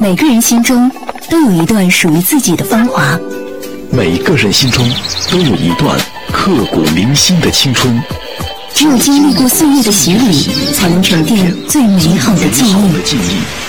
每个人心中都有一段属于自己的芳华， 每个人心中都有一段刻骨铭心的青春。 只有经历过岁月的洗礼，才能沉淀最美好的记忆。